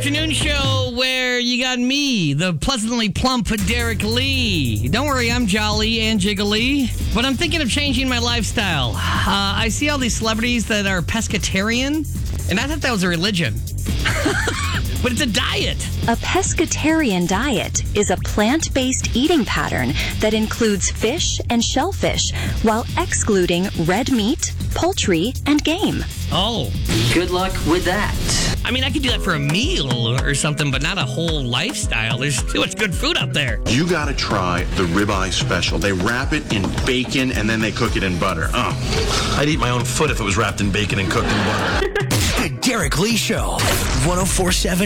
afternoon show where you got me, the pleasantly plump Derek Lee. Don't worry, I'm jolly and jiggly, but I'm thinking of changing my lifestyle. I see all these celebrities that are pescatarian, and I thought that was a religion. But it's a diet. A pescatarian diet is a plant-based eating pattern that includes fish and shellfish while excluding red meat, poultry, and game. Oh. Good luck with that. I mean, I could do that for a meal or something, but not a whole lifestyle. There's too much good food out there. You gotta try the ribeye special. They wrap it in bacon and then they cook it in butter. I'd eat my own foot if it was wrapped in bacon and cooked in butter. The Derek Lee Show, 104.7